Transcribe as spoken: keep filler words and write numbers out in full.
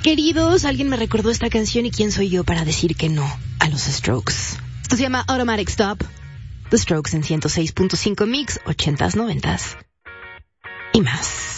queridos, alguien me recordó esta canción y quién soy yo para decir que no a los Strokes. Esto se llama Automatic Stop. The Strokes en ciento seis punto cinco Mix, ochentas, noventas y más.